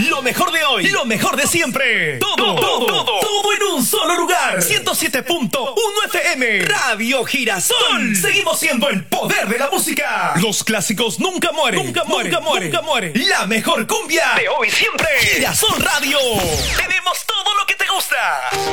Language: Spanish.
Lo mejor de hoy, lo mejor de siempre. Todo en un solo lugar. 107.1 FM. Radio Girasol. Seguimos siendo el poder de la música. Los clásicos nunca mueren. Nunca mueren. La mejor cumbia de hoy y siempre. Girasol Radio. Tenemos todo lo que te gusta.